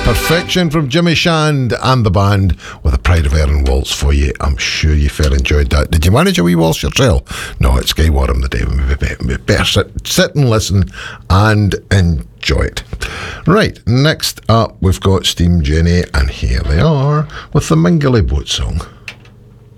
Perfection from Jimmy Shand and the band with a Pride of Erin waltz for you. I'm sure you fair enjoyed that. Did you manage a wee waltz yourself? No, it's Guy Warham the day. We better sit and listen and enjoy it. Right, next up we've got Steam Jenny, and here they are with the Mingully Boat Song.